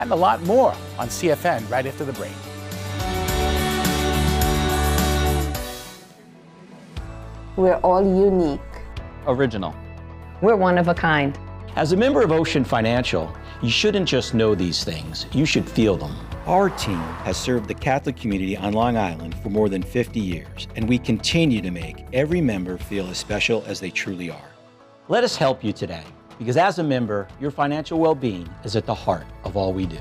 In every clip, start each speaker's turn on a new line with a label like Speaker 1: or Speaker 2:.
Speaker 1: and a lot more on CFN right after the break.
Speaker 2: We're all unique.
Speaker 3: Original.
Speaker 4: We're one of a kind.
Speaker 5: As a member of Ocean Financial, you shouldn't just know these things, you should feel them. Our team has served the Catholic community on Long Island for more than 50 years, and we continue to make every member feel as special as they truly are. Let us help you today, because as a member, your financial well-being is at the heart of all we do.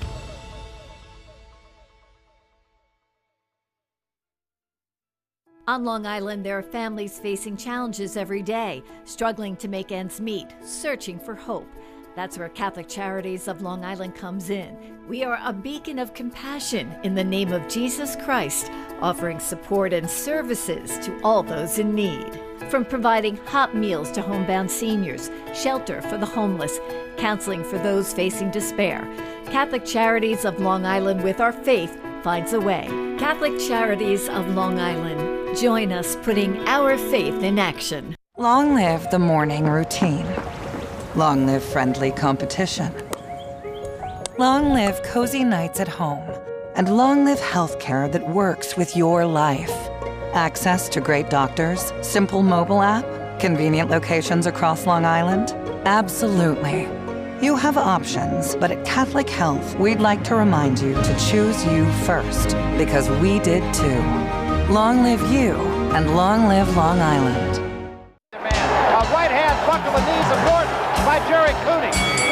Speaker 6: On Long Island, there are families facing challenges every day, struggling to make ends meet, searching for hope. That's where Catholic Charities of Long Island comes in. We are a beacon of compassion in the name of Jesus Christ, offering support and services to all those in need. From providing hot meals to homebound seniors, shelter for the homeless, counseling for those facing despair, Catholic Charities of Long Island, with our faith, finds a way. Catholic Charities of Long Island. Join us putting our faith in action.
Speaker 7: Long live the morning routine. Long live friendly competition. Long live cozy nights at home. And long live healthcare that works with your life. Access to great doctors, simple mobile app, convenient locations across Long Island? Absolutely. You have options, but at Catholic Health, we'd like to remind you to choose you first, because we did too. Long live you, and long live Long Island.
Speaker 8: A right hand buckle the knee support by Jerry Cooney.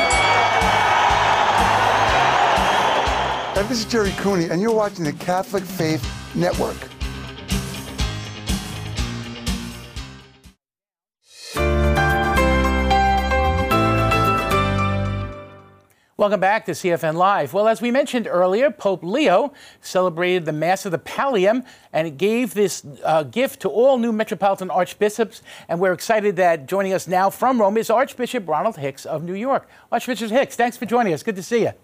Speaker 9: This is Jerry Cooney, and you're watching the Catholic Faith Network.
Speaker 1: Welcome back to CFN Live. Well, as we mentioned earlier, Pope Leo celebrated the Mass of the Pallium, and it gave this gift to all new Metropolitan Archbishops. And we're excited that joining us now from Rome is Archbishop Ronald Hicks of New York. Archbishop Hicks, thanks for joining us. Good to see you.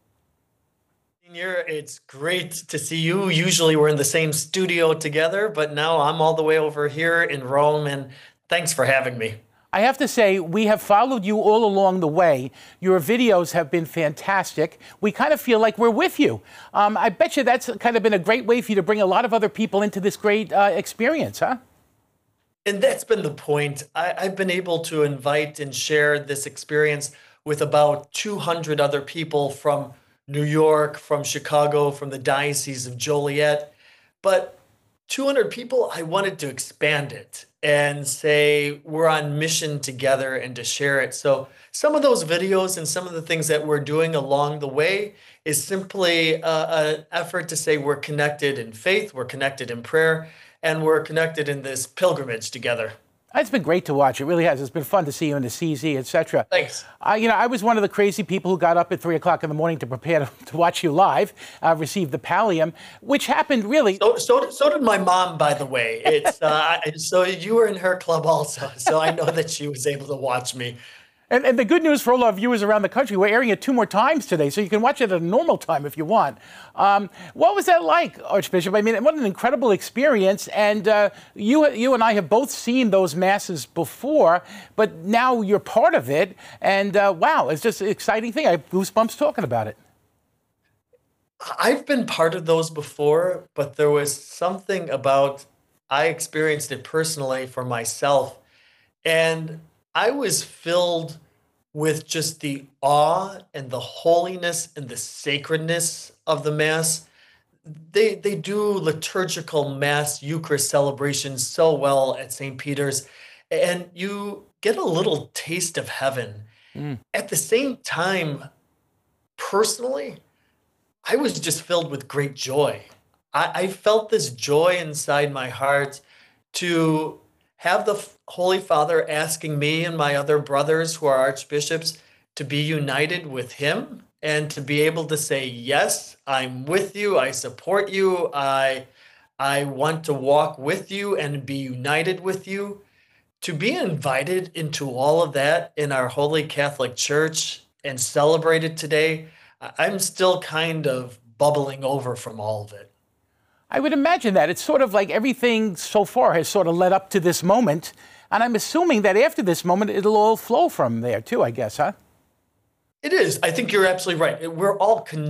Speaker 10: It's great to see you. Usually we're in the same studio together, but now I'm all the way over here in Rome, and thanks for having me.
Speaker 1: I have to say, we have followed you all along the way. Your videos have been fantastic. We kind of feel like we're with you. I bet you that's kind of been a great way for you to bring a lot of other people into this great experience, huh?
Speaker 10: And that's been the point. I've been able to invite and share this experience with about 200 other people from New York, from Chicago, from the Diocese of Joliet. But 200 people, I wanted to expand it and say we're on mission together and to share it. So some of those videos and some of the things that we're doing along the way is simply an effort to say we're connected in faith, we're connected in prayer, and we're connected in this pilgrimage together.
Speaker 1: It's been great to watch. It really has. It's been fun to see you in the CZ, etc.
Speaker 10: Thanks.
Speaker 1: I was one of the crazy people who got up at 3 o'clock in the morning to prepare to watch you live, receive the Pallium, which happened really.
Speaker 10: So did my mom, by the way. It's so you were in her club also. So I know that she was able to watch me.
Speaker 1: And the good news for all our viewers around the country, we're airing it 2 more times today, so you can watch it at a normal time if you want. What was that like, Archbishop? I mean, what an incredible experience. And you and I have both seen those masses before, but now you're part of it. And wow, it's just an exciting thing. I have goosebumps talking about it.
Speaker 10: I've been part of those before, but there was something about, I experienced it personally for myself. And I was filled with just the awe and the holiness and the sacredness of the Mass. They do liturgical Mass Eucharist celebrations so well at St. Peter's, and you get a little taste of heaven. At the same time, personally, I was just filled with great joy. I felt this joy inside my heart to have the Holy Father asking me and my other brothers who are archbishops to be united with him and to be able to say, yes, I'm with you, I support you, I want to walk with you and be united with you. To be invited into all of that in our Holy Catholic Church and celebrated today, I'm still kind of bubbling over from all of it.
Speaker 1: I would imagine that. It's sort of like everything so far has sort of led up to this moment. And I'm assuming that after this moment, it'll all flow from there too, I guess, huh?
Speaker 10: It is. I think you're absolutely right. We're all connected.